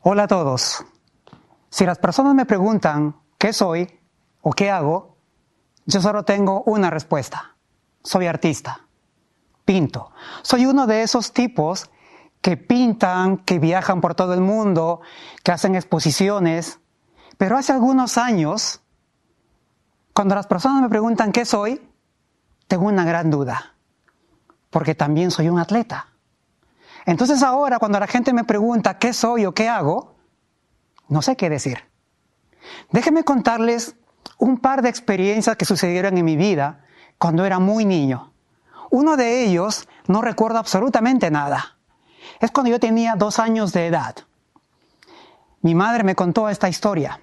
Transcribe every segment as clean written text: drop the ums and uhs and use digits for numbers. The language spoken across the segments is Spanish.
Hola a todos. Si las personas me preguntan qué soy o qué hago, yo solo tengo una respuesta. Soy artista. Pinto. Soy uno de esos tipos que pintan, que viajan por todo el mundo, que hacen exposiciones. Pero hace algunos años, cuando las personas me preguntan qué soy, tengo una gran duda, porque también soy un atleta. Entonces ahora, cuando la gente me pregunta qué soy o qué hago, no sé qué decir. Déjenme contarles un par de experiencias que sucedieron en mi vida cuando era muy niño. Uno de ellos no recuerdo absolutamente nada. Es cuando yo tenía 2 años de edad. Mi madre me contó esta historia.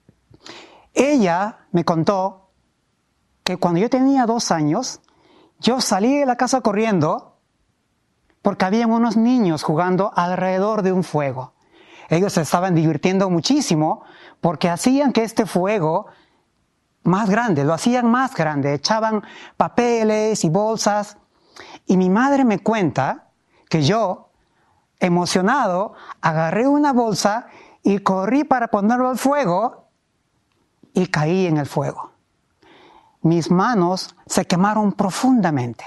Ella me contó que cuando yo tenía 2 años, yo salí de la casa corriendo porque había unos niños jugando alrededor de un fuego. Ellos se estaban divirtiendo muchísimo porque hacían que este fuego más grande, lo hacían más grande, echaban papeles y bolsas. Y mi madre me cuenta que yo, emocionado, agarré una bolsa y corrí para ponerlo al fuego y caí en el fuego. Mis manos se quemaron profundamente.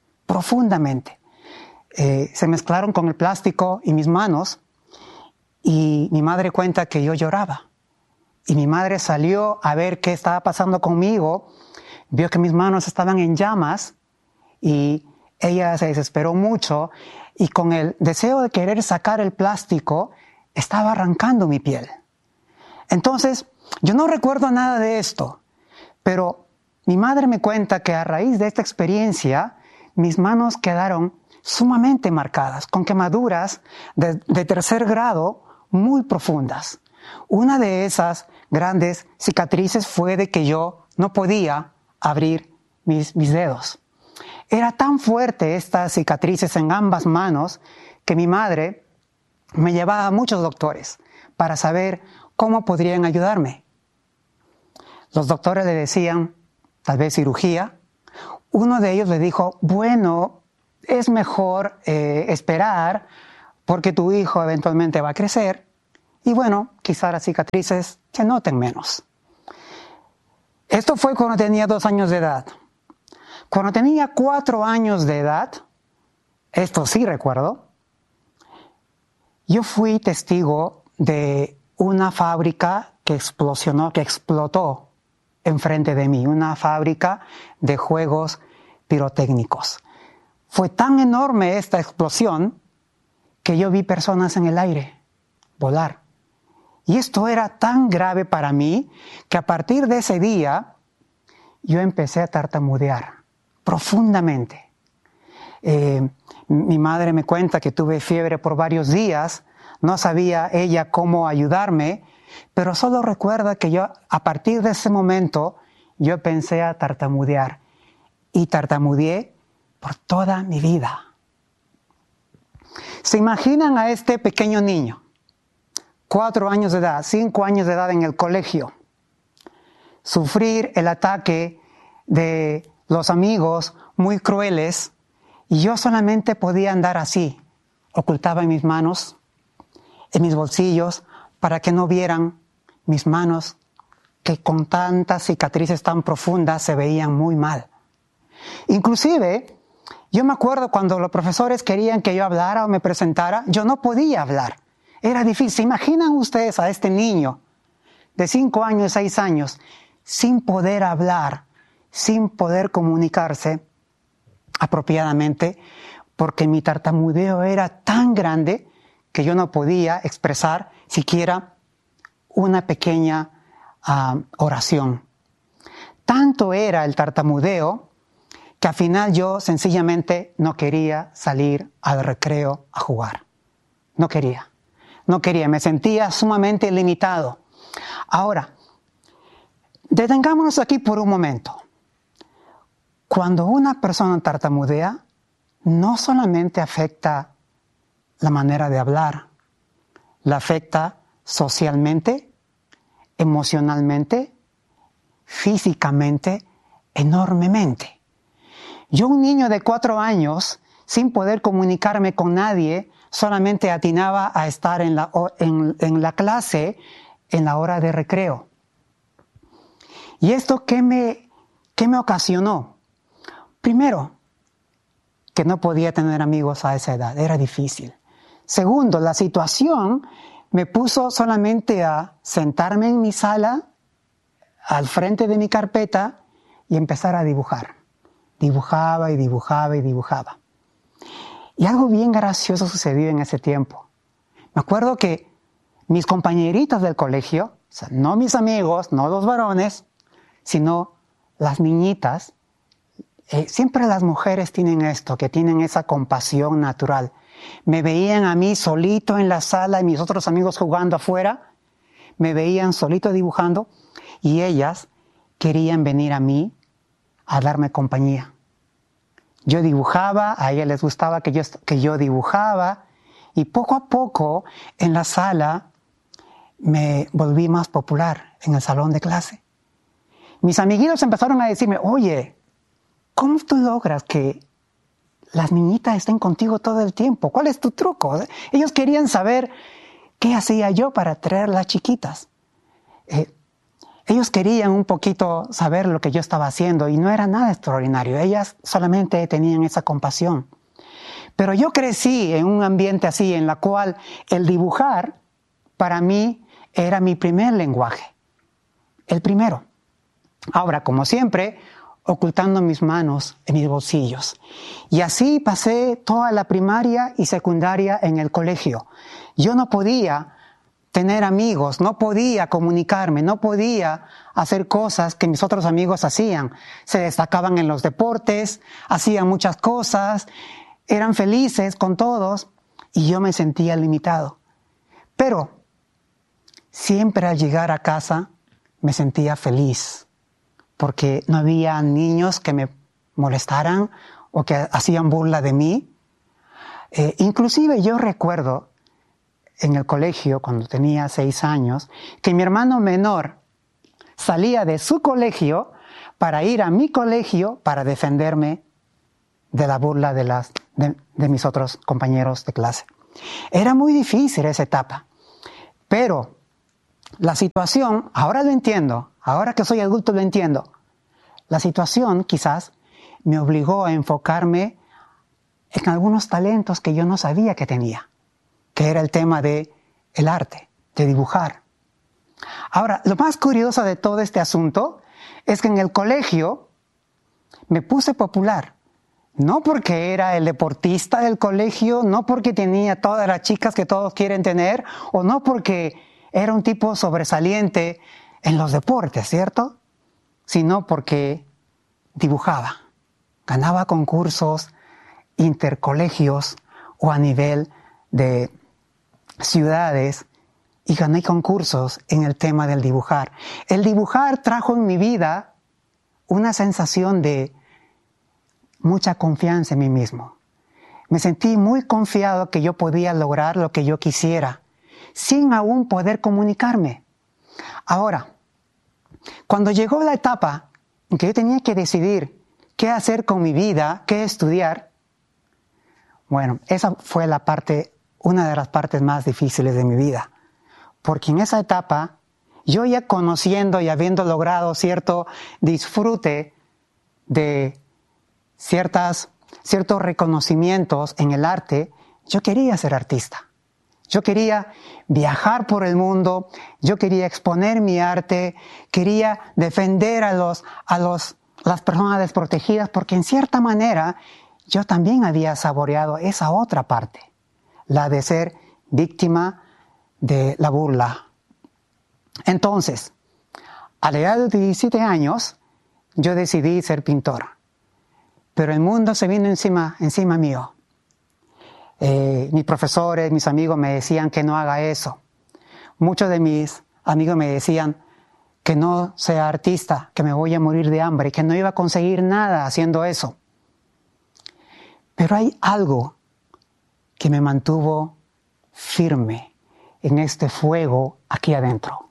Se mezclaron con el plástico y mis manos, y mi madre cuenta que yo lloraba. Y mi madre salió a ver qué estaba pasando conmigo, vio que mis manos estaban en llamas y ella se desesperó mucho y con el deseo de querer sacar el plástico estaba arrancando mi piel. Entonces, yo no recuerdo nada de esto, pero mi madre me cuenta que a raíz de esta experiencia mis manos quedaron sumamente marcadas, con quemaduras de 3er grado muy profundas. Una de esas grandes cicatrices fue de que yo no podía abrir mis dedos. Era tan fuerte estas cicatrices en ambas manos que mi madre me llevaba a muchos doctores para saber cómo podrían ayudarme. Los doctores le decían, tal vez cirugía. Uno de ellos le dijo, bueno, es mejor esperar porque tu hijo eventualmente va a crecer y bueno, quizá las cicatrices se noten menos. Esto fue cuando tenía 2 años de edad. Cuando tenía 4 años de edad, esto sí recuerdo, yo fui testigo de una fábrica que explotó enfrente de mí, una fábrica de juegos pirotécnicos. Fue tan enorme esta explosión que yo vi personas en el aire volar. Y esto era tan grave para mí que a partir de ese día yo empecé a tartamudear profundamente. Mi madre me cuenta que tuve fiebre por varios días, no sabía ella cómo ayudarme, pero solo recuerda que yo a partir de ese momento yo empecé a tartamudear y tartamudeé por toda mi vida. ¿Se imaginan a este pequeño niño? 4 años de edad, 5 años de edad en el colegio. Sufrir el ataque de los amigos muy crueles y yo solamente podía andar así. Ocultaba mis manos en mis bolsillos para que no vieran mis manos que con tantas cicatrices tan profundas se veían muy mal. Inclusive, yo me acuerdo cuando los profesores querían que yo hablara o me presentara, yo no podía hablar. Era difícil. ¿Se imaginan ustedes a este niño de 5 años, 6 años, sin poder hablar, sin poder comunicarse apropiadamente, porque mi tartamudeo era tan grande que yo no podía expresar siquiera una pequeña oración? Tanto era el tartamudeo que al final yo sencillamente no quería salir al recreo a jugar. No quería, me sentía sumamente limitado. Ahora, detengámonos aquí por un momento. Cuando una persona tartamudea, no solamente afecta la manera de hablar, la afecta socialmente, emocionalmente, físicamente, enormemente. Yo, un niño de 4 años, sin poder comunicarme con nadie, solamente atinaba a estar en la clase en la hora de recreo. ¿Y esto qué me ocasionó? Primero, que no podía tener amigos a esa edad, era difícil. Segundo, la situación me puso solamente a sentarme en mi sala, al frente de mi carpeta, y empezar a dibujar. Dibujaba y dibujaba y dibujaba. Y algo bien gracioso sucedió en ese tiempo. Me acuerdo que mis compañeritas del colegio, o sea, no mis amigos, no los varones, sino las niñitas, siempre las mujeres tienen esto, que tienen esa compasión natural. Me veían a mí solito en la sala y mis otros amigos jugando afuera, me veían solito dibujando y ellas querían venir a mí a darme compañía. Yo dibujaba, a ellas les gustaba que yo dibujaba y poco a poco en la sala me volví más popular en el salón de clase. Mis amiguitos empezaron a decirme, oye, ¿cómo tú logras que las niñitas estén contigo todo el tiempo? ¿Cuál es tu truco? Ellos querían saber qué hacía yo para atraer a las chiquitas. Ellos querían un poquito saber lo que yo estaba haciendo y no era nada extraordinario. Ellas solamente tenían esa compasión. Pero yo crecí en un ambiente así, en la cual el dibujar para mí era mi primer lenguaje. El primero. Ahora, como siempre, ocultando mis manos en mis bolsillos. Y así pasé toda la primaria y secundaria en el colegio. Yo no podía tener amigos, no podía comunicarme, no podía hacer cosas que mis otros amigos hacían. Se destacaban en los deportes, hacían muchas cosas, eran felices con todos y yo me sentía limitado. Pero siempre al llegar a casa me sentía feliz, porque no había niños que me molestaran o que hacían burla de mí. Inclusive yo recuerdo en el colegio, cuando tenía 6 años, que mi hermano menor salía de su colegio para ir a mi colegio para defenderme de la burla de mis otros compañeros de clase. Era muy difícil esa etapa, pero la situación, ahora lo entiendo, ahora que soy adulto lo entiendo, la situación quizás me obligó a enfocarme en algunos talentos que yo no sabía que tenía, que era el tema del arte, de dibujar. Ahora, lo más curioso de todo este asunto es que en el colegio me puse popular. No porque era el deportista del colegio, no porque tenía todas las chicas que todos quieren tener, o no porque era un tipo sobresaliente en los deportes, ¿cierto? Sino porque dibujaba, ganaba concursos intercolegios o a nivel de ciudades y gané concursos en el tema del dibujar. El dibujar trajo en mi vida una sensación de mucha confianza en mí mismo. Me sentí muy confiado que yo podía lograr lo que yo quisiera, sin aún poder comunicarme. Ahora, cuando llegó la etapa en que yo tenía que decidir qué hacer con mi vida, qué estudiar, bueno, esa fue una de las partes más difíciles de mi vida. Porque en esa etapa, yo ya conociendo y habiendo logrado cierto disfrute de ciertos reconocimientos en el arte, yo quería ser artista. Yo quería viajar por el mundo, yo quería exponer mi arte, quería defender a las personas desprotegidas, porque en cierta manera yo también había saboreado esa otra parte, la de ser víctima de la burla. Entonces, a la edad de 17 años, yo decidí ser pintor. Pero el mundo se vino encima mío. Mis profesores, mis amigos me decían que no haga eso. Muchos de mis amigos me decían que no sea artista, que me voy a morir de hambre, que no iba a conseguir nada haciendo eso. Pero hay algo que me mantuvo firme en este fuego aquí adentro.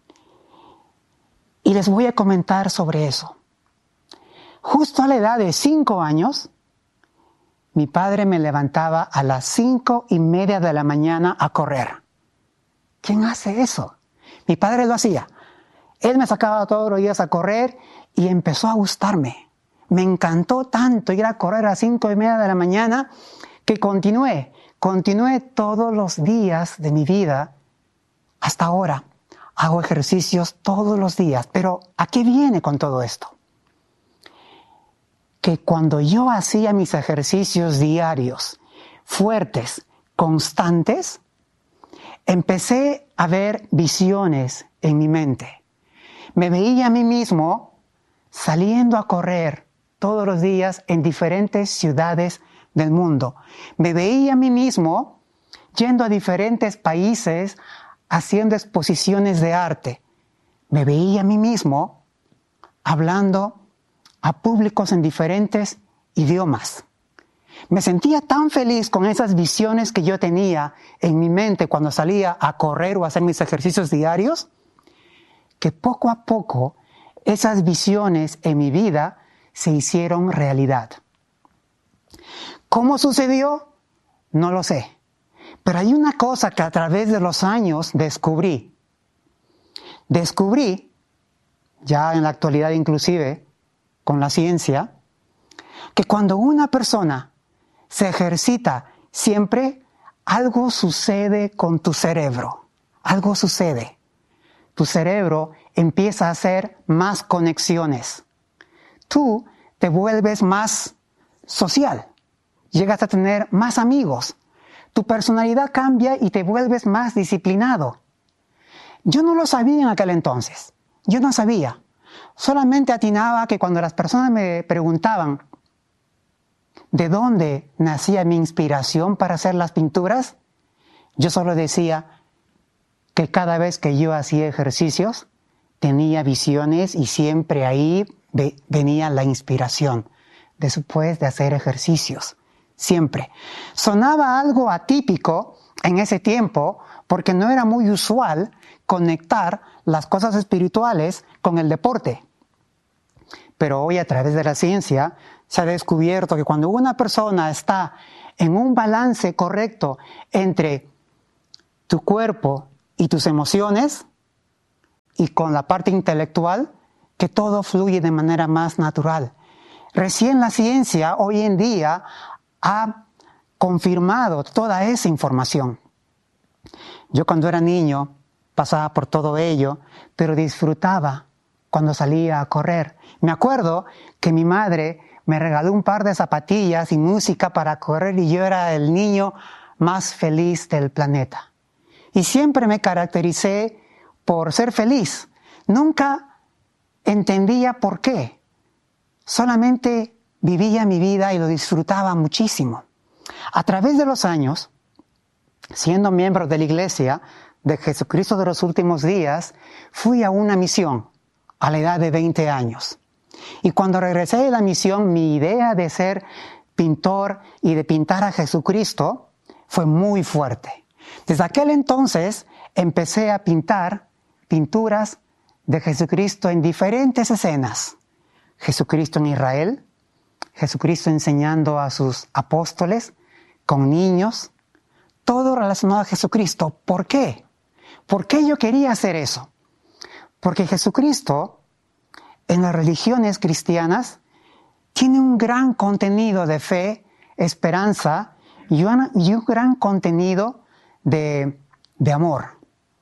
Y les voy a comentar sobre eso. Justo a la edad de 5 años, mi padre me levantaba a las 5:30 de la mañana a correr. ¿Quién hace eso? Mi padre lo hacía. Él me sacaba todos los días a correr y empezó a gustarme. Me encantó tanto ir a correr a las 5:30 de la mañana que continué todos los días de mi vida hasta ahora. Hago ejercicios todos los días. Pero ¿a qué viene con todo esto? Que cuando yo hacía mis ejercicios diarios, fuertes, constantes, empecé a ver visiones en mi mente. Me veía a mí mismo saliendo a correr todos los días en diferentes ciudades del mundo. Me veía a mí mismo yendo a diferentes países haciendo exposiciones de arte. Me veía a mí mismo hablando a públicos en diferentes idiomas. Me sentía tan feliz con esas visiones que yo tenía en mi mente cuando salía a correr o a hacer mis ejercicios diarios, que poco a poco esas visiones en mi vida se hicieron realidad. ¿Cómo sucedió? No lo sé. Pero hay una cosa que a través de los años descubrí. Descubrí, ya en la actualidad inclusive, con la ciencia, que cuando una persona se ejercita siempre, algo sucede con tu cerebro. Algo sucede. Tu cerebro empieza a hacer más conexiones. Tú te vuelves más social. Llegas a tener más amigos. Tu personalidad cambia y te vuelves más disciplinado. Yo no lo sabía en aquel entonces. Yo no sabía. Solamente atinaba que cuando las personas me preguntaban de dónde nacía mi inspiración para hacer las pinturas, yo solo decía que cada vez que yo hacía ejercicios, tenía visiones y siempre ahí venía la inspiración después de hacer ejercicios. Siempre. Sonaba algo atípico en ese tiempo porque no era muy usual conectar las cosas espirituales con el deporte. Pero hoy a través de la ciencia se ha descubierto que cuando una persona está en un balance correcto entre tu cuerpo y tus emociones y con la parte intelectual, que todo fluye de manera más natural. Recién la ciencia hoy en día ha confirmado toda esa información. Yo cuando era niño pasaba por todo ello, pero disfrutaba cuando salía a correr. Me acuerdo que mi madre me regaló un par de zapatillas y música para correr y yo era el niño más feliz del planeta. Y siempre me caractericé por ser feliz. Nunca entendía por qué. Solamente vivía mi vida y lo disfrutaba muchísimo. A través de los años, siendo miembro de la Iglesia de Jesucristo de los Últimos Días, fui a una misión a la edad de 20 años. Y cuando regresé de la misión, mi idea de ser pintor y de pintar a Jesucristo fue muy fuerte. Desde aquel entonces empecé a pintar pinturas de Jesucristo en diferentes escenas. Jesucristo en Israel, Jesucristo enseñando a sus apóstoles, con niños, todo relacionado a Jesucristo. ¿Por qué? ¿Por qué yo quería hacer eso? Porque Jesucristo, en las religiones cristianas, tiene un gran contenido de fe, esperanza y un gran contenido de amor.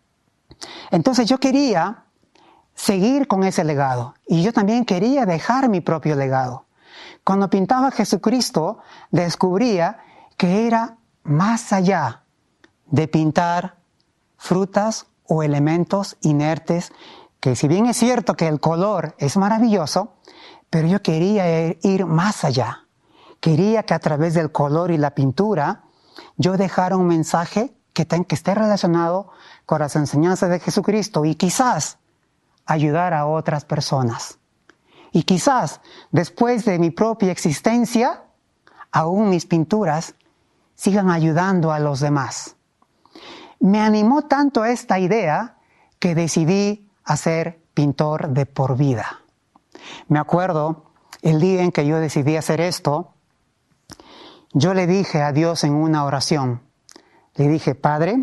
Entonces yo quería seguir con ese legado y yo también quería dejar mi propio legado. Cuando pintaba a Jesucristo, descubría que era más allá de pintar frutas o elementos inertes, que si bien es cierto que el color es maravilloso, pero yo quería ir más allá. Quería que a través del color y la pintura yo dejara un mensaje que esté relacionado con las enseñanzas de Jesucristo y quizás ayudar a otras personas. Y quizás después de mi propia existencia, aún mis pinturas sigan ayudando a los demás. Me animó tanto esta idea que decidí a ser pintor de por vida. Me acuerdo el día en que yo decidí hacer esto, yo le dije a Dios en una oración, le dije, Padre,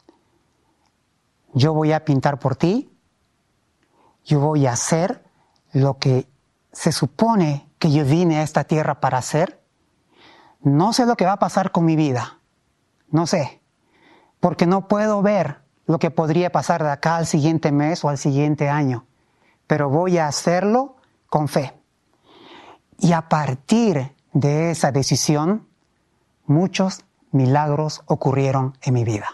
yo voy a pintar por ti, yo voy a hacer lo que se supone que yo vine a esta tierra para hacer. No sé lo que va a pasar con mi vida, no sé, porque no puedo ver lo que podría pasar de acá al siguiente mes o al siguiente año, pero voy a hacerlo con fe. Y a partir de esa decisión, muchos milagros ocurrieron en mi vida.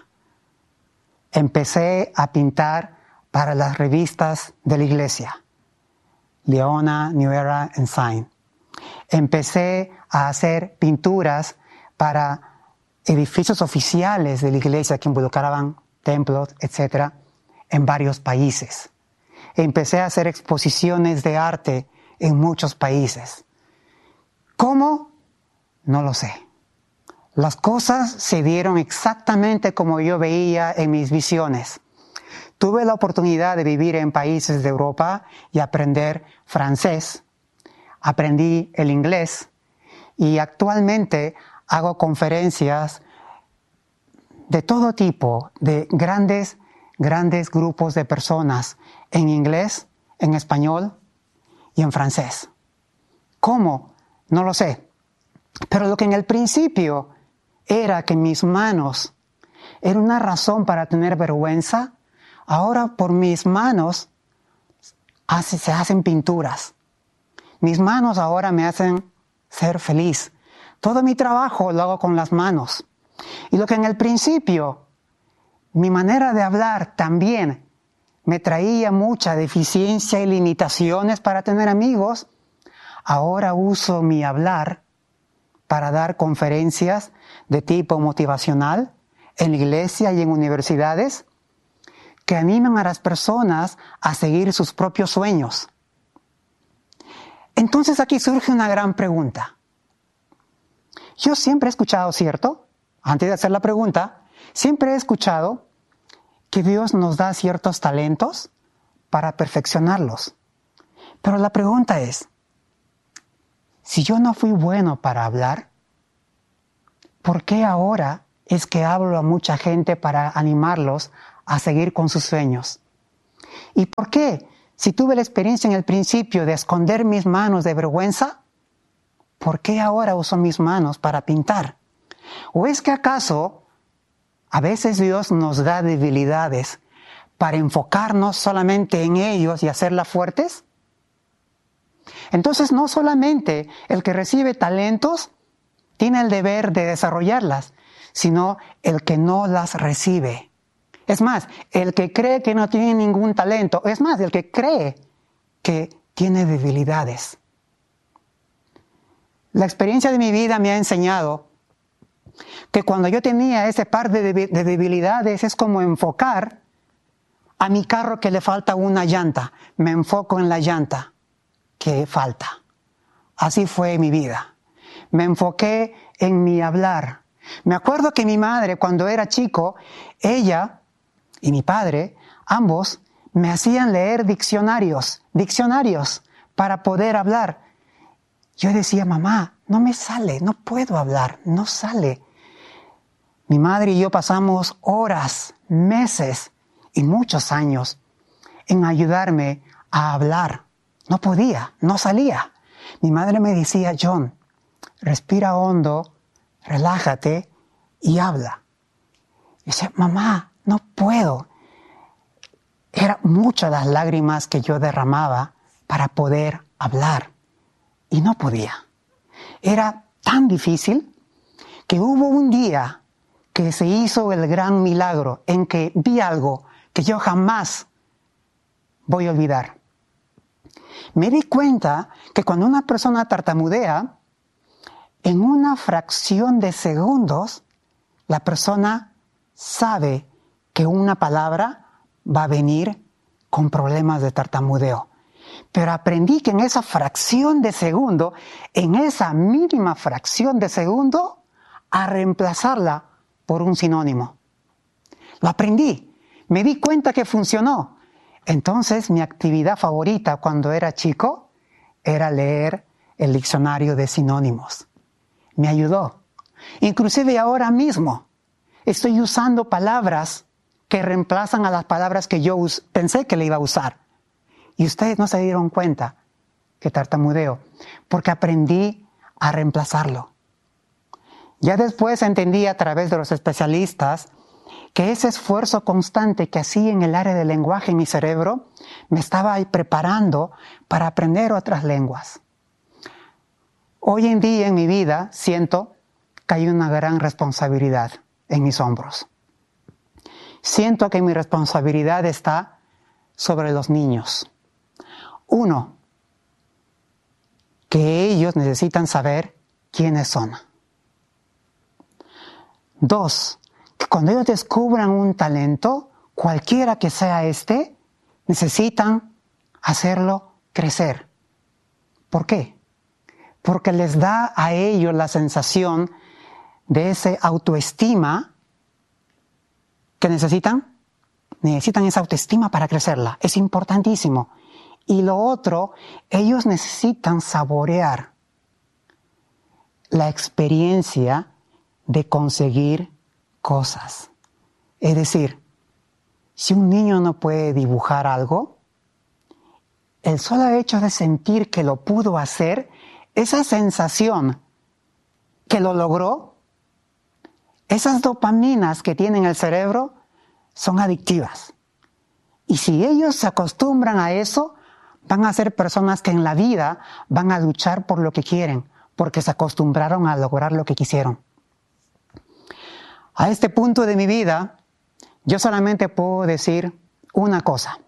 Empecé a pintar para las revistas de la iglesia, Leona, New Era, and Sign. Empecé a hacer pinturas para edificios oficiales de la iglesia que involucraban templos, etc., en varios países. Empecé a hacer exposiciones de arte en muchos países. ¿Cómo? No lo sé. Las cosas se dieron exactamente como yo veía en mis visiones. Tuve la oportunidad de vivir en países de Europa y aprender francés. Aprendí el inglés y actualmente hago conferencias de todo tipo, de grandes grupos de personas en inglés, en español y en francés. ¿Cómo? No lo sé. Pero lo que en el principio era que mis manos era una razón para tener vergüenza, ahora por mis manos se hacen pinturas. Mis manos ahora me hacen ser feliz. Todo mi trabajo lo hago con las manos. Y lo que en el principio, mi manera de hablar también me traía mucha deficiencia y limitaciones para tener amigos, ahora uso mi hablar para dar conferencias de tipo motivacional en la iglesia y en universidades que animan a las personas a seguir sus propios sueños. Entonces aquí surge una gran pregunta. Yo siempre he escuchado, ¿cierto? Antes de hacer la pregunta, siempre he escuchado que Dios nos da ciertos talentos para perfeccionarlos. Pero la pregunta es, si yo no fui bueno para hablar, ¿por qué ahora es que hablo a mucha gente para animarlos a seguir con sus sueños? ¿Y por qué, si tuve la experiencia en el principio de esconder mis manos de vergüenza, por qué ahora uso mis manos para pintar? ¿O es que acaso a veces Dios nos da debilidades para enfocarnos solamente en ellos y hacerlas fuertes? Entonces no solamente el que recibe talentos tiene el deber de desarrollarlas, sino el que no las recibe. Es más, el que cree que no tiene ningún talento, es más, el que cree que tiene debilidades. La experiencia de mi vida me ha enseñado que cuando yo tenía ese par de debilidades es como enfocar a mi carro que le falta una llanta. Me enfoco en la llanta que falta. Así fue mi vida. Me enfoqué en mi hablar. Me acuerdo que mi madre, cuando era chico, ella y mi padre, ambos, me hacían leer diccionarios para poder hablar. Yo decía, mamá, no me sale, no puedo hablar, no sale. Mi madre y yo pasamos horas, meses y muchos años en ayudarme a hablar. No podía, no salía. Mi madre me decía, John, respira hondo, relájate y habla. Y decía, mamá, no puedo. Eran muchas las lágrimas que yo derramaba para poder hablar y no podía. Era tan difícil que hubo un día que se hizo el gran milagro en que vi algo que yo jamás voy a olvidar. Me di cuenta que cuando una persona tartamudea, en una fracción de segundos, la persona sabe que una palabra va a venir con problemas de tartamudeo. Pero aprendí que en esa fracción de segundo, en esa mínima fracción de segundo, a reemplazarla por un sinónimo. Lo aprendí. Me di cuenta que funcionó. Entonces, mi actividad favorita cuando era chico era leer el diccionario de sinónimos. Me ayudó Inclusive ahora mismo estoy usando palabras que reemplazan a las palabras que yo pensé que le iba a usar. Y ustedes no se dieron cuenta que tartamudeo, porque aprendí a reemplazarlo. Ya después entendí a través de los especialistas que ese esfuerzo constante que hacía en el área del lenguaje en mi cerebro me estaba preparando para aprender otras lenguas. Hoy en día en mi vida siento que hay una gran responsabilidad en mis hombros. Siento que mi responsabilidad está sobre los niños. Uno, que ellos necesitan saber quiénes son. Dos, que cuando ellos descubran un talento, cualquiera que sea necesitan hacerlo crecer. ¿Por qué? Porque les da a ellos la sensación de esa autoestima que necesitan esa autoestima para crecerla. Es importantísimo. Y lo otro, ellos necesitan saborear la experiencia de conseguir cosas. Es decir, si un niño no puede dibujar algo, el solo hecho de sentir que lo pudo hacer, esa sensación que lo logró, esas dopaminas que tiene en el cerebro son adictivas. Y si ellos se acostumbran a eso, van a ser personas que en la vida van a luchar por lo que quieren, porque se acostumbraron a lograr lo que quisieron. A este punto de mi vida, yo solamente puedo decir una cosa.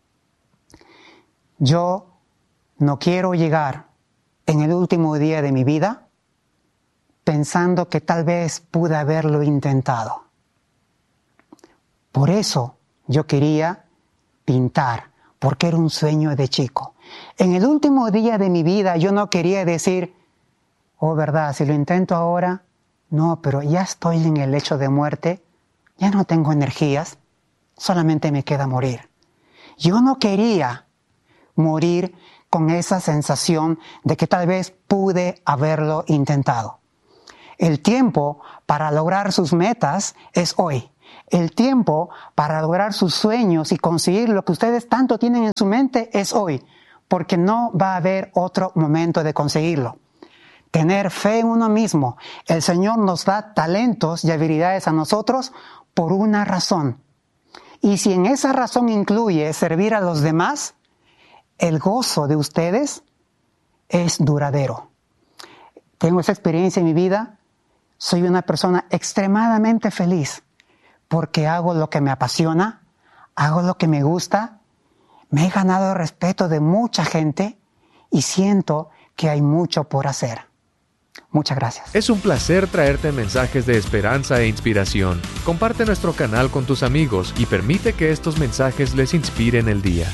Yo no quiero llegar en el último día de mi vida pensando que tal vez pude haberlo intentado. Por eso yo quería pintar, porque era un sueño de chico. En el último día de mi vida yo no quería decir, oh, verdad, si lo intento ahora, no, pero ya estoy en el lecho de muerte, ya no tengo energías, solamente me queda morir. Yo no quería morir con esa sensación de que tal vez pude haberlo intentado. El tiempo para lograr sus metas es hoy. El tiempo para lograr sus sueños y conseguir lo que ustedes tanto tienen en su mente es hoy, porque no va a haber otro momento de conseguirlo. Tener fe en uno mismo. El Señor nos da talentos y habilidades a nosotros por una razón. Y si en esa razón incluye servir a los demás, el gozo de ustedes es duradero. Tengo esa experiencia en mi vida. Soy una persona extremadamente feliz porque hago lo que me apasiona, hago lo que me gusta, me he ganado el respeto de mucha gente y siento que hay mucho por hacer. Muchas gracias. Es un placer traerte mensajes de esperanza e inspiración. Comparte nuestro canal con tus amigos y permite que estos mensajes les inspiren el día.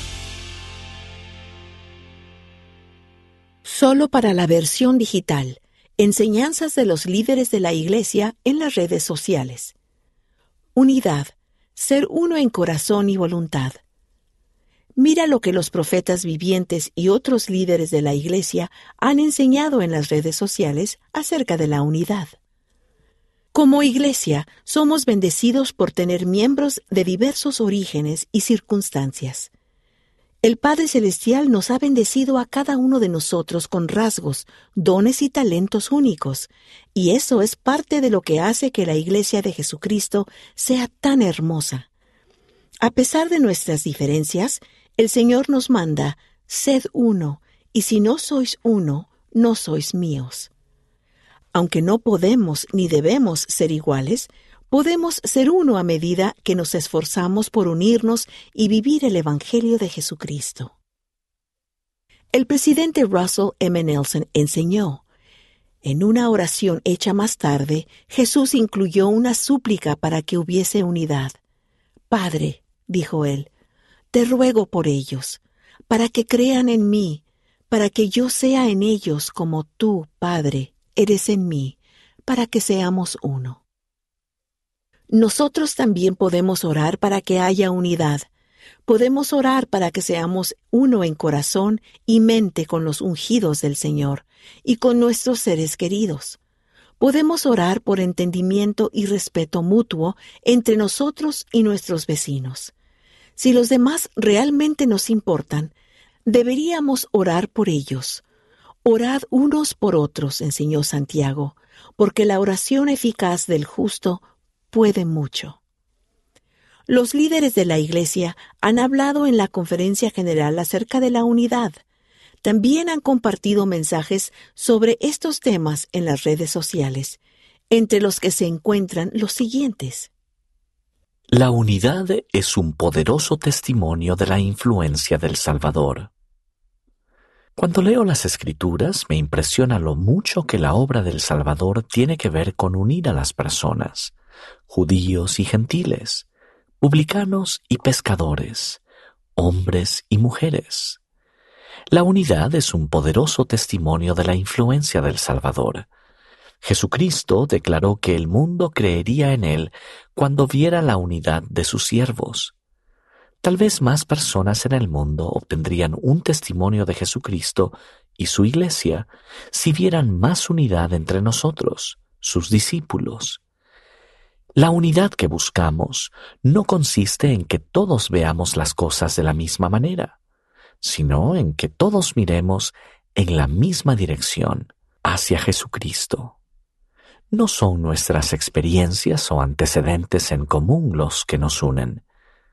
Solo para la versión digital. Enseñanzas de los líderes de la Iglesia en las redes sociales. Unidad. Ser uno en corazón y voluntad. Mira lo que los profetas vivientes y otros líderes de la Iglesia han enseñado en las redes sociales acerca de la unidad. Como Iglesia, somos bendecidos por tener miembros de diversos orígenes y circunstancias. El Padre Celestial nos ha bendecido a cada uno de nosotros con rasgos, dones y talentos únicos, y eso es parte de lo que hace que la Iglesia de Jesucristo sea tan hermosa. A pesar de nuestras diferencias, el Señor nos manda, sed uno, y si no sois uno, no sois míos. Aunque no podemos ni debemos ser iguales, podemos ser uno a medida que nos esforzamos por unirnos y vivir el Evangelio de Jesucristo. El presidente Russell M. Nelson enseñó. En una oración hecha más tarde, Jesús incluyó una súplica para que hubiese unidad. Padre, dijo él, te ruego por ellos, para que crean en mí, para que yo sea en ellos como tú, Padre, eres en mí, para que seamos uno. Nosotros también podemos orar para que haya unidad. Podemos orar para que seamos uno en corazón y mente con los ungidos del Señor y con nuestros seres queridos. Podemos orar por entendimiento y respeto mutuo entre nosotros y nuestros vecinos. Si los demás realmente nos importan, deberíamos orar por ellos. Orad unos por otros, enseñó Santiago, porque la oración eficaz del justo puede mucho. Los líderes de la Iglesia han hablado en la Conferencia General acerca de la unidad. También han compartido mensajes sobre estos temas en las redes sociales, entre los que se encuentran los siguientes. La unidad es un poderoso testimonio de la influencia del Salvador. Cuando leo las Escrituras, me impresiona lo mucho que la obra del Salvador tiene que ver con unir a las personas, judíos y gentiles, publicanos y pescadores, hombres y mujeres. La unidad es un poderoso testimonio de la influencia del Salvador. Jesucristo declaró que el mundo creería en Él cuando viera la unidad de sus siervos. Tal vez más personas en el mundo obtendrían un testimonio de Jesucristo y su Iglesia si vieran más unidad entre nosotros, sus discípulos. La unidad que buscamos no consiste en que todos veamos las cosas de la misma manera, sino en que todos miremos en la misma dirección, hacia Jesucristo. No son nuestras experiencias o antecedentes en común los que nos unen.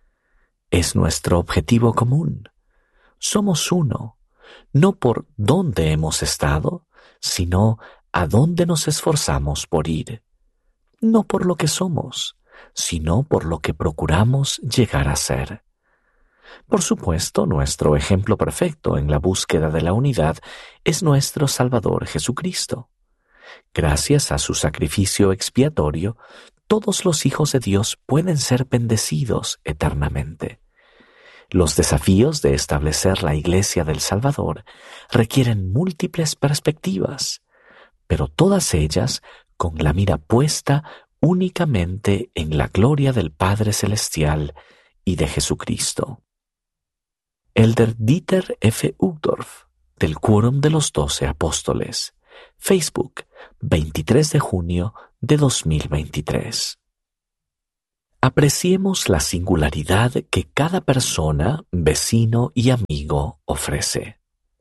Es nuestro objetivo común. Somos uno, no por dónde hemos estado, sino a dónde nos esforzamos por ir. No por lo que somos, sino por lo que procuramos llegar a ser. Por supuesto, nuestro ejemplo perfecto en la búsqueda de la unidad es nuestro Salvador Jesucristo. Gracias a su sacrificio expiatorio, todos los hijos de Dios pueden ser bendecidos eternamente. Los desafíos de establecer la Iglesia del Salvador requieren múltiples perspectivas, pero todas ellas con la mira puesta únicamente en la gloria del Padre Celestial y de Jesucristo. Elder Dieter F. Uchtdorf, del Quórum de los 12 Apóstoles, Facebook, 23 de junio de 2023. Apreciemos la singularidad que cada persona, vecino y amigo ofrece.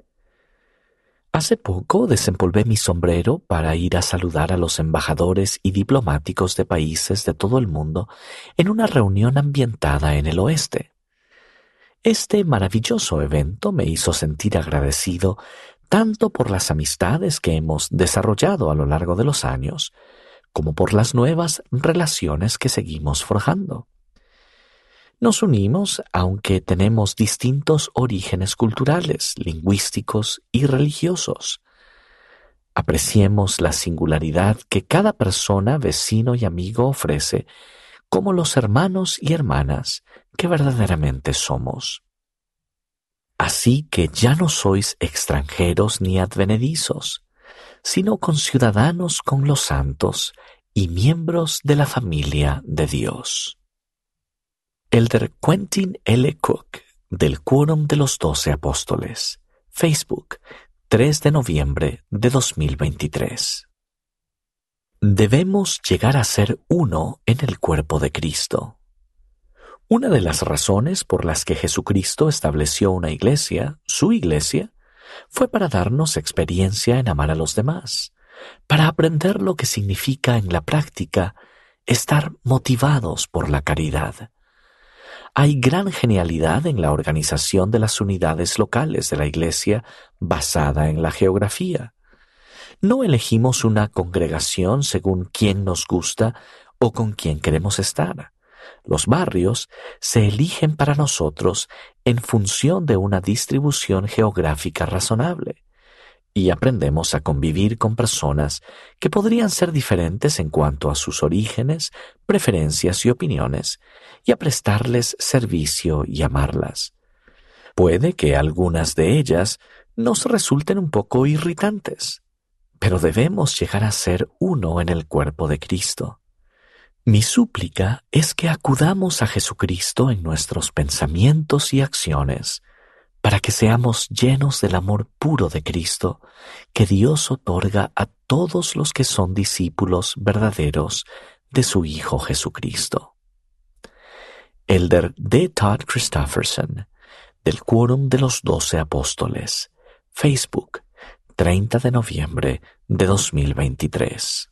Hace poco desempolvé mi sombrero para ir a saludar a los embajadores y diplomáticos de países de todo el mundo en una reunión ambientada en el oeste. Este maravilloso evento me hizo sentir agradecido tanto por las amistades que hemos desarrollado a lo largo de los años, como por las nuevas relaciones que seguimos forjando. Nos unimos aunque tenemos distintos orígenes culturales, lingüísticos y religiosos. Apreciemos la singularidad que cada persona, vecino y amigo ofrece como los hermanos y hermanas que verdaderamente somos. Así que ya no sois extranjeros ni advenedizos, sino conciudadanos con los santos y miembros de la familia de Dios. Elder Quentin L. Cook, del Quórum de los 12 Apóstoles, Facebook, 3 de noviembre de 2023. Debemos llegar a ser uno en el cuerpo de Cristo. Una de las razones por las que Jesucristo estableció una iglesia, su iglesia, fue para darnos experiencia en amar a los demás, para aprender lo que significa en la práctica estar motivados por la caridad. Hay gran genialidad en la organización de las unidades locales de la iglesia basada en la geografía. No elegimos una congregación según quién nos gusta o con quién queremos estar. Los barrios se eligen para nosotros en función de una distribución geográfica razonable y aprendemos a convivir con personas que podrían ser diferentes en cuanto a sus orígenes, preferencias y opiniones y a prestarles servicio y amarlas. Puede que algunas de ellas nos resulten un poco irritantes, pero debemos llegar a ser uno en el cuerpo de Cristo. Mi súplica es que acudamos a Jesucristo en nuestros pensamientos y acciones para que seamos llenos del amor puro de Cristo que Dios otorga a todos los que son discípulos verdaderos de su Hijo Jesucristo. Elder D. Todd Christofferson, del Quórum de los 12 Apóstoles, Facebook, 30 de noviembre de 2023.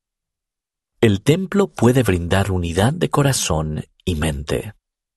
El templo puede brindar unidad de corazón y mente.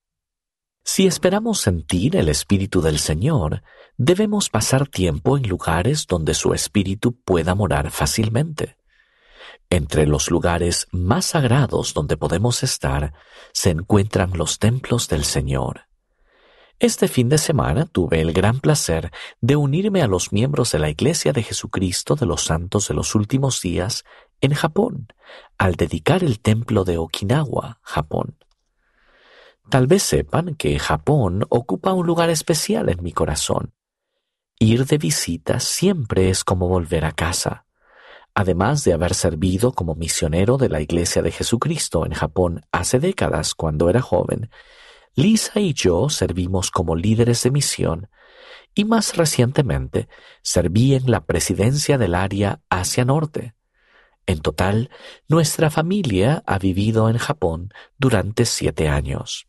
Si esperamos sentir el Espíritu del Señor, debemos pasar tiempo en lugares donde su Espíritu pueda morar fácilmente. Entre los lugares más sagrados donde podemos estar se encuentran los templos del Señor. Este fin de semana tuve el gran placer de unirme a los miembros de la Iglesia de Jesucristo de los Santos de los Últimos Días en Japón, al dedicar el templo de Okinawa, Japón. Tal vez sepan que Japón ocupa un lugar especial en mi corazón. Ir de visita siempre es como volver a casa. Además de haber servido como misionero de la Iglesia de Jesucristo en Japón hace décadas cuando era joven, Lisa y yo servimos como líderes de misión y más recientemente serví en la presidencia del área Asia Norte. En total, nuestra familia ha vivido en Japón durante 7 años.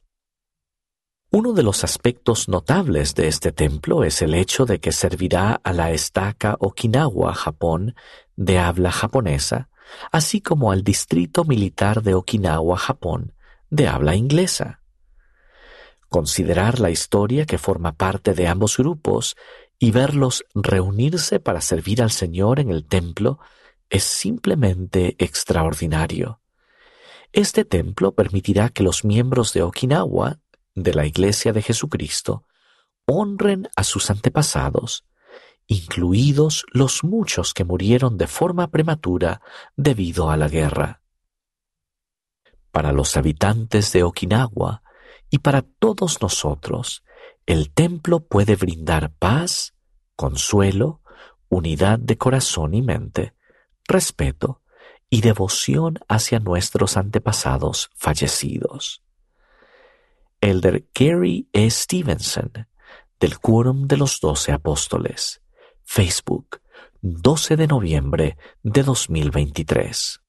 Uno de los aspectos notables de este templo es el hecho de que servirá a la estaca Okinawa, Japón, de habla japonesa, así como al distrito militar de Okinawa, Japón, de habla inglesa. Considerar la historia que forma parte de ambos grupos y verlos reunirse para servir al Señor en el templo es simplemente extraordinario. Este templo permitirá que los miembros de Okinawa, de la Iglesia de Jesucristo, honren a sus antepasados, incluidos los muchos que murieron de forma prematura debido a la guerra. Para los habitantes de Okinawa y para todos nosotros, el templo puede brindar paz, consuelo, unidad de corazón y mente, respeto y devoción hacia nuestros antepasados fallecidos. Elder Gary E. Stevenson, del Quórum de los 12 Apóstoles, Facebook, 12 de noviembre de 2023.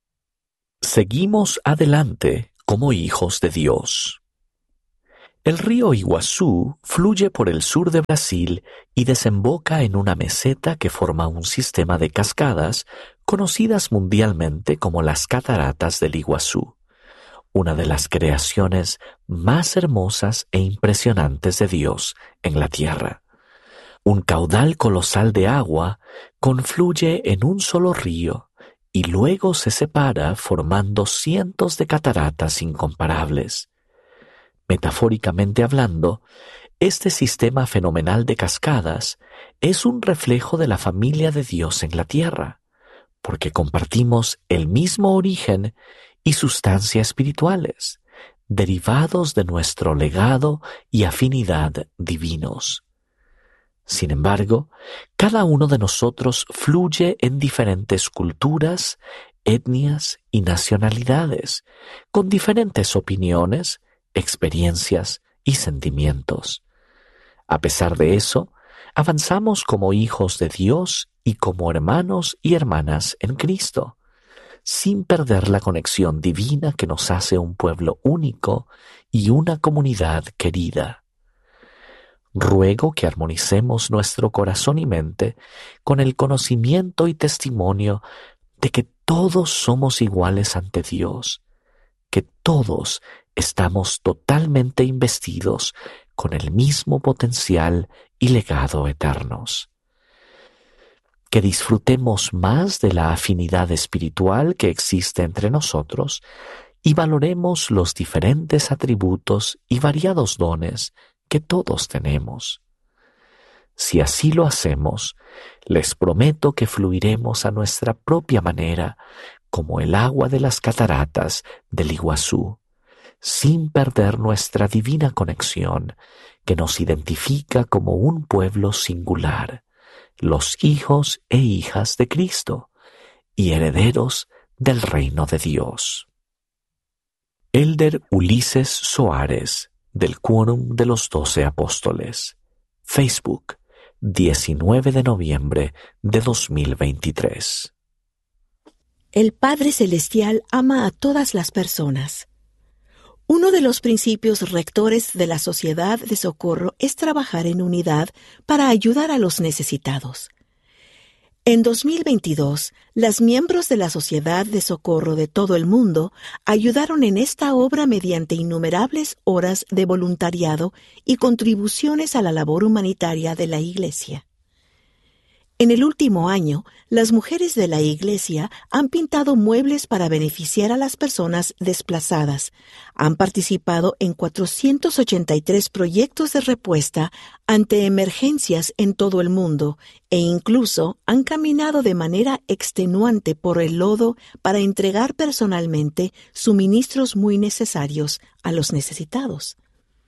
Seguimos adelante como hijos de Dios. El río Iguazú fluye por el sur de Brasil y desemboca en una meseta que forma un sistema de cascadas conocidas mundialmente como las Cataratas del Iguazú, una de las creaciones más hermosas e impresionantes de Dios en la tierra. Un caudal colosal de agua confluye en un solo río y luego se separa formando cientos de cataratas incomparables. Metafóricamente hablando, este sistema fenomenal de cascadas es un reflejo de la familia de Dios en la tierra, porque compartimos el mismo origen y sustancia espirituales, derivados de nuestro legado y afinidad divinos. Sin embargo, cada uno de nosotros fluye en diferentes culturas, etnias y nacionalidades, con diferentes opiniones, experiencias y sentimientos. A pesar de eso, avanzamos como hijos de Dios y como hermanos y hermanas en Cristo, sin perder la conexión divina que nos hace un pueblo único y una comunidad querida. Ruego que armonicemos nuestro corazón y mente con el conocimiento y testimonio de que todos somos iguales ante Dios, que todos estamos totalmente investidos con el mismo potencial y legado eternos. Que disfrutemos más de la afinidad espiritual que existe entre nosotros y valoremos los diferentes atributos y variados dones que todos tenemos. Si así lo hacemos, les prometo que fluiremos a nuestra propia manera como el agua de las cataratas del Iguazú, sin perder nuestra divina conexión que nos identifica como un pueblo singular, los hijos e hijas de Cristo y herederos del reino de Dios. Elder Ulises Soares, del Quórum de los 12 Apóstoles, Facebook, 19 de noviembre de 2023. El Padre Celestial ama a todas las personas. Uno de los principios rectores de la Sociedad de Socorro es trabajar en unidad para ayudar a los necesitados. En 2022, las miembros de la Sociedad de Socorro de todo el mundo ayudaron en esta obra mediante innumerables horas de voluntariado y contribuciones a la labor humanitaria de la Iglesia. En el último año, las mujeres de la Iglesia han pintado muebles para beneficiar a las personas desplazadas, han participado en 483 proyectos de respuesta ante emergencias en todo el mundo e incluso han caminado de manera extenuante por el lodo para entregar personalmente suministros muy necesarios a los necesitados.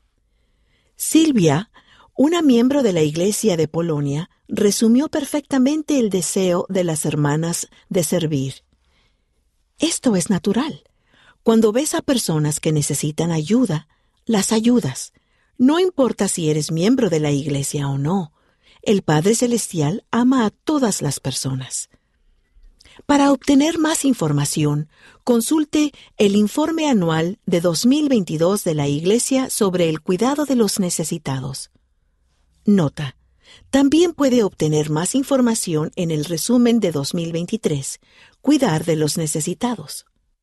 Silvia, una miembro de la Iglesia de Polonia, resumió perfectamente el deseo de las hermanas de servir. Esto es natural. Cuando ves a personas que necesitan ayuda, las ayudas. No importa si eres miembro de la Iglesia o no. El Padre Celestial ama a todas las personas. Para obtener más información, consulte el informe anual de 2022 de la Iglesia sobre el cuidado de los necesitados. Nota: también puede obtener más información en el resumen de 2023, Cuidar de los necesitados.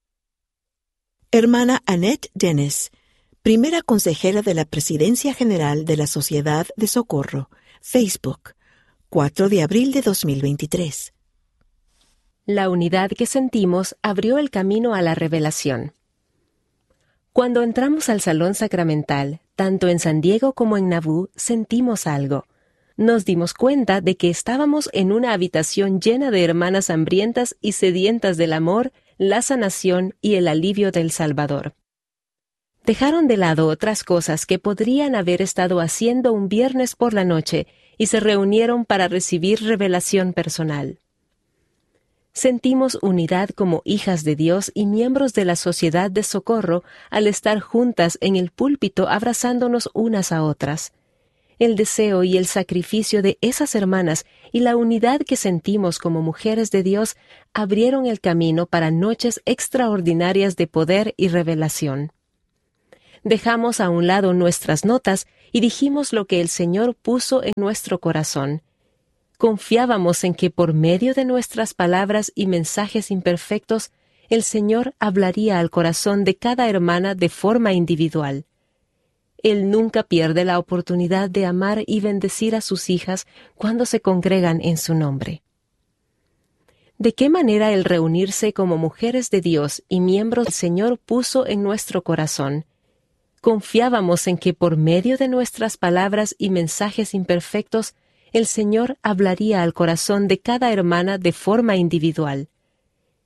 Hermana Annette Dennis, primera consejera de la Presidencia General de la Sociedad de Socorro, Facebook, 4 de abril de 2023. La unidad que sentimos abrió el camino a la revelación. Cuando entramos al salón sacramental, tanto en San Diego como en Nauvoo, sentimos algo. Nos dimos cuenta de que estábamos en una habitación llena de hermanas hambrientas y sedientas del amor, la sanación y el alivio del Salvador. Dejaron de lado otras cosas que podrían haber estado haciendo un viernes por la noche y se reunieron para recibir revelación personal. Sentimos unidad como hijas de Dios y miembros de la Sociedad de Socorro al estar juntas en el púlpito abrazándonos unas a otras. El deseo y el sacrificio de esas hermanas y la unidad que sentimos como mujeres de Dios abrieron el camino para noches extraordinarias de poder y revelación. Dejamos a un lado nuestras notas y dijimos lo que el Señor puso en nuestro corazón. Confiábamos en que por medio de nuestras palabras y mensajes imperfectos, el Señor hablaría al corazón de cada hermana de forma individual. Él nunca pierde la oportunidad de amar y bendecir a sus hijas cuando se congregan en su nombre. ¿De qué manera el reunirse como mujeres de Dios y miembros del Señor puso en nuestro corazón? Confiábamos en que por medio de nuestras palabras y mensajes imperfectos, el Señor hablaría al corazón de cada hermana de forma individual.